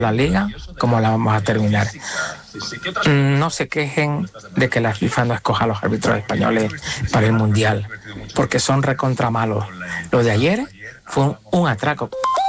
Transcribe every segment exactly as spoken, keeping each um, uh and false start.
la liga, ¿cómo la vamos a terminar? No se quejen de que la FIFA no escoja a los árbitros españoles para el Mundial, porque son recontra malos. Lo de ayer fue un, un atraco.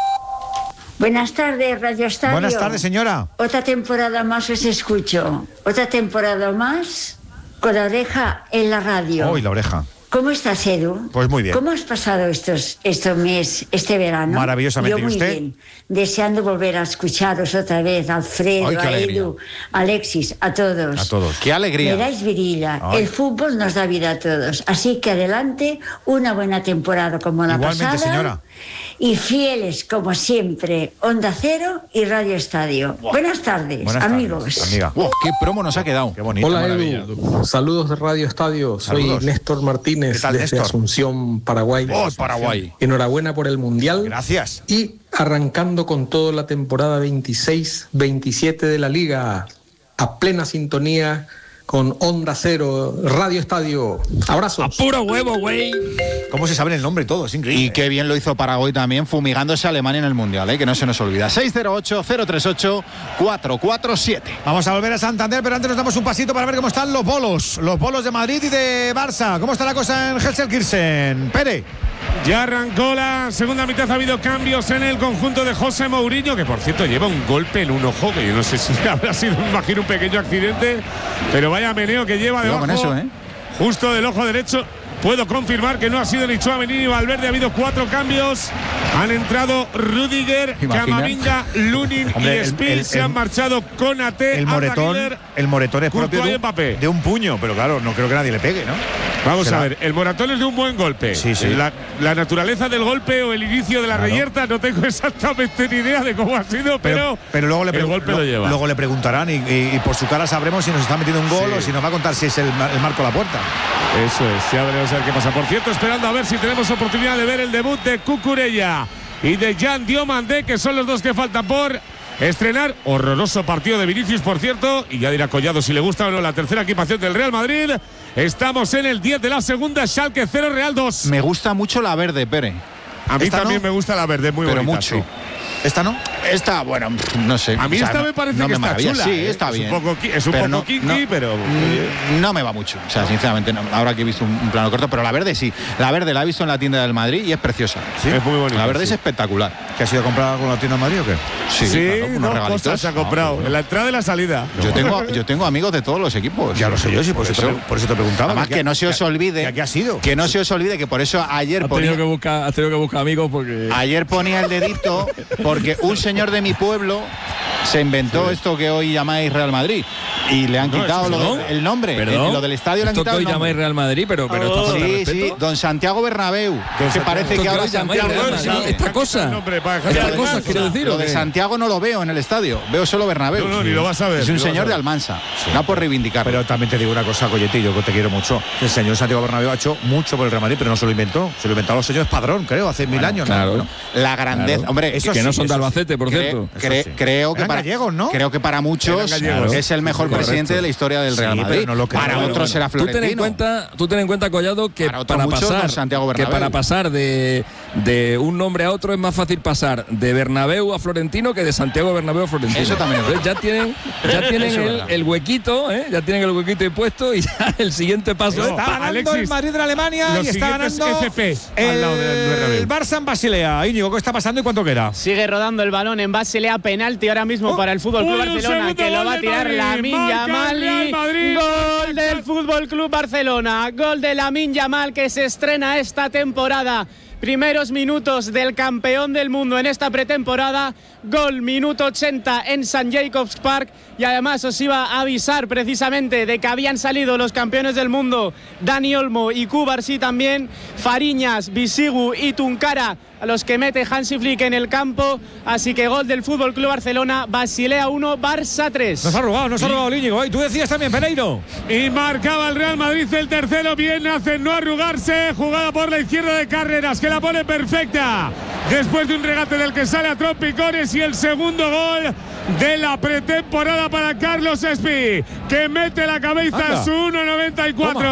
Buenas tardes, Radio Estadio. Buenas tardes, señora. Otra temporada más os escucho. Otra temporada más con la oreja en la radio. Hoy la oreja. ¿Cómo estás, Edu? Pues muy bien. ¿Cómo has pasado estos, estos meses, este verano? Maravillosamente. Yo muy ¿Y usted? bien. Deseando volver a escucharos otra vez, a Alfredo, Ay, qué a alegría. Edu, a Alexis, a todos. A todos. ¡Qué alegría! Me dais virilla. Ay. El fútbol nos da vida a todos. Así que adelante, una buena temporada como la Igualmente, pasada. señora. Y fieles, como siempre, Onda Cero y Radio Estadio. Buenas tardes, Buenas amigos. tardes, amiga. ¡Wow! ¡Qué promo nos ha quedado! Qué bonito. Hola, maravilla. Edu. Saludos de Radio Estadio. Saludos. Soy Néstor Martínez ¿Qué tal, desde Néstor? Asunción, Paraguay. ¡Oh, Paraguay! Enhorabuena por el Mundial. Gracias. Y arrancando con toda la temporada veintiséis veintisiete de la Liga, a plena sintonía con Onda Cero, Radio Estadio. Abrazos. ¡Puro huevo, güey! ¿Cómo se sabe el nombre y todo? Es increíble. Y qué bien lo hizo Paraguay también, fumigándose a Alemania en el Mundial, ¿eh? Que no se nos olvida. seis cero ocho, cero tres ocho, cuatro cuatro siete. Vamos a volver a Santander, pero antes nos damos un pasito para ver cómo están los bolos. Los bolos de Madrid y de Barça. ¿Cómo está la cosa en Gelsenkirchen? Pere. Ya arrancó la segunda mitad, ha habido cambios en el conjunto de José Mourinho, que por cierto lleva un golpe en un ojo, que yo no sé si habrá sido, imagino, un pequeño accidente, pero vaya meneo que lleva Cuidado debajo, con eso, ¿eh? justo del ojo derecho. Puedo confirmar que no ha sido ni Tchouaméni ni Valverde, ha habido cuatro cambios. Han entrado Rudiger, Imagina. Camavinga, Lunin Hombre, y el- Spill. el- Se el- han marchado Konaté, El moretón, Arda Güler. el moretón es propio Courtois de y un, Mbappé. de un puño, pero claro, no creo que nadie le pegue, ¿no? Vamos Será- a ver, el moratón es de un buen golpe. Sí, sí. La, la naturaleza del golpe o el inicio de la Claro. reyerta no tengo exactamente ni idea de cómo ha sido, pero, Pero, pero luego, le el pregu- golpe lo- lo lleva. luego le preguntarán y, y- y por su cara sabremos si nos está metiendo un gol Sí. o si nos va a contar si es el, mar- el marco a la puerta. Eso es, ya veremos a ver qué pasa. Por cierto, esperando a ver si tenemos oportunidad de ver el debut de Cucurella y de Jan Diomandé, que son los dos que faltan por estrenar. Horroroso partido de Vinicius, por cierto, y ya dirá Collado si le gusta o no la tercera equipación del Real Madrid. Estamos en el diez de la segunda, Schalke cero, Real dos. Me gusta mucho la verde, Pere. A mí Esta también no, me gusta la verde, muy pero bonita, mucho. sí. ¿Esta no? Esta, bueno, no sé. A mí O sea, esta no- me parece no que me está maravilla. chula. Sí, ¿eh? está es bien. Un poco, qui- es un Pero poco no- kinky, no- pero. Mm, No me va mucho, o sea, sinceramente, no. Ahora que he visto un, un plano corto, pero la verde sí. La verde la he visto en la tienda del Madrid y es preciosa. Sí. Es muy bonita. La verde sí. es espectacular. ¿Que ha sido comprada con la tienda de Madrid o qué? Sí, Sí, claro, unos dos regalitos. cosas se ha comprado. En la entrada y la salida. Yo tengo, yo tengo amigos de todos los equipos. Ya lo sé yo, sí, por, eso, te, por eso te preguntaba. Además, que no se os olvide. ¿Qué ha sido? Que no se os olvide que por eso ayer Has ponía, tenido, que buscar, has tenido que buscar amigos porque. ayer ponía el dedito porque un señor de mi pueblo se inventó esto que hoy llamáis Real Madrid y le han No, quitado eso lo, no. el nombre. Perdón. El- lo del estadio le han Esto que quitado hoy el nombre. llamáis Real Madrid, pero, pero esto falta de Sí, respeto. sí, don Santiago Bernabéu. Que se parece Esto que que ahora hoy llamáis Santiago. Real Madrid, esta cosa. Nombre, para dejar Esta de cosa, Almansa. quiero decir. Lo ¿o de qué? Santiago no lo veo en el estadio, veo solo Bernabéu. No, no, ni lo vas a ver. Es un ni lo vas señor a de ver. Almansa, no por reivindicar. Pero también te digo una cosa, Colletillo, que te quiero mucho. El señor Santiago Bernabéu ha hecho mucho por el Real Madrid, pero no se lo inventó. Se lo inventaron los señores Padrón, creo, hace mil años. ¿no? claro. Bueno, La grandeza, Claro. hombre, Eso que sí, no son de eso sí. Albacete, por Cre- cierto. cre- Eso sí. creo que Eran para gallegos, ¿no? creo que para muchos Eran gallegos. es el mejor Correcto. presidente de la historia del Real Sí, Madrid. pero no lo creo. para Bueno, otros bueno. será Tú ten en Florentino. cuenta, tú ten en cuenta, Collado, que Para otros para, muchos, pasar, don Santiago que Bernabéu. para pasar de, de un nombre a otro es más fácil pasar de Bernabéu a Florentino que de Santiago Bernabéu a Florentino. Eso también es Entonces ya tienen, ya tienen Eso es el, verdad. el huequito, ¿eh? Ya tienen el huequito impuesto y ya el siguiente paso No, es Está ganando Alexis, el Madrid de la Alemania lo y está siguiente es ganando F P al lado del el Bernabéu. Barça en Basilea. Íñigo, ¿qué está pasando y cuánto queda? Sigue rodando el balón en Basilea, penalti ahora mismo para el Fútbol Club un Barcelona, segundo que lo gol va a del tirar Madrid. Lamine Marca Yamal el Real y Madrid. gol del Fútbol Club Barcelona, gol de Lamine Yamal que se estrena esta temporada. Primeros minutos del campeón del mundo en esta pretemporada, gol minuto ochenta en San Jacobs Park, y además os iba a avisar precisamente de que habían salido los campeones del mundo Dani Olmo y Cubarsí también, Fariñas, Bisigu y Tunkara, a los que mete Hansi Flick en el campo, así que gol del Fútbol Club Barcelona, Basilea uno, Barça tres. Nos ha arrugado, nos ha arrugado Íñigo. Y tú decías también, Pereiro. Y marcaba el Real Madrid el tercero. Bien hace no arrugarse. Jugada por la izquierda de Carreras, que la pone perfecta. Después de un regate del que sale a trompicones. Y el segundo gol de la pretemporada para Carlos Espi, que mete la cabeza Anda. a su uno noventa y cuatro.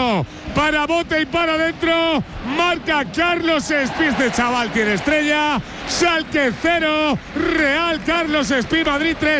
para bote y para adentro. Marca Carlos Espí. Este chaval tiene estrella. Schalke cero, Real Carlos Espí, Madrid tres.